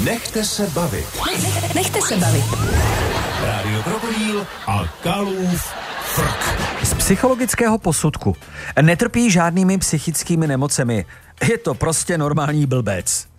Nechte se bavit. Nechte se bavit. Rádio Krokodýl a Kalův frk. Z psychologického posudku. Netrpí žádnými psychickými nemocemi. Je to prostě normální blbec.